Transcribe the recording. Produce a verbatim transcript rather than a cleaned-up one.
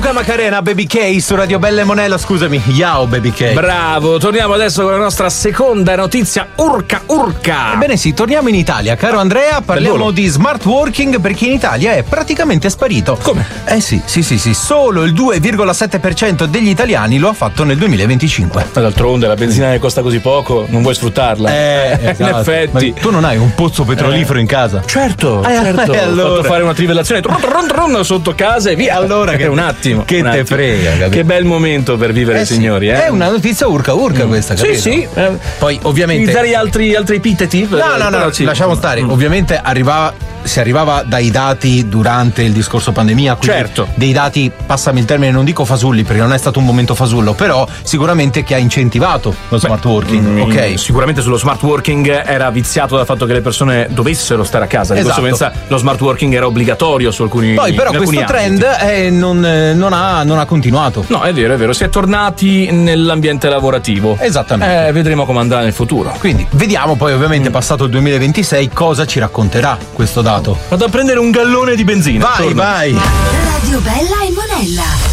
Linda Macarena, Baby K su Radio Bella e Monella, scusami, Yao Baby K. Bravo, torniamo adesso con la nostra seconda notizia urca urca. Ebbene sì, torniamo in Italia, caro Andrea, parliamo di smart working perché in Italia è praticamente sparito. Come? Eh sì, sì, sì, sì, solo il due virgola sette per cento degli italiani lo ha fatto nel duemilaventicinque. Ma d'altronde la benzina che costa così poco, non vuoi sfruttarla? Eh, esatto. In effetti. Ma tu non hai un pozzo petrolifero eh. in casa? Certo, eh, certo. Eh, allora. Ho fatto fare una trivellazione tron, tron, tron, sotto casa e via. Allora che un attimo. Che un te attimo. frega, capito? Che bel momento per vivere, eh, signori. Sì. Eh? È una notizia urca urca mm. questa, capito? Sì, sì. Eh, Poi ovviamente. Utilizzare altri, altri epiteti? No, no, no, ci... lasciamo stare. Mm. Ovviamente arrivava. Si arrivava dai dati durante il discorso pandemia, quindi certo. dei dati, passami il termine, non dico fasulli perché non è stato un momento fasullo, però sicuramente che ha incentivato lo Beh, smart working. Mm, ok. Sicuramente sullo smart working era viziato dal fatto che le persone dovessero stare a casa, di esatto. conseguenza lo smart working era obbligatorio su alcuni. Poi però questo trend eh, non, non, ha, non ha continuato. No, è vero, è vero, si è tornati nell'ambiente lavorativo. Esattamente. Eh, vedremo come andrà nel futuro. Quindi vediamo poi ovviamente mm. passato il duemilaventisei cosa ci racconterà questo dato. Vado a prendere un gallone di benzina. Vai, Torno. vai. Radio Bella e Monella.